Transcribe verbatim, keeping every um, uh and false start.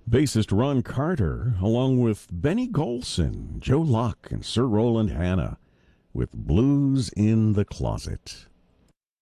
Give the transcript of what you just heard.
Bassist Ron Carter, along with Benny Golson, Joe Locke, and Sir Roland Hanna, with Blues in the Closet.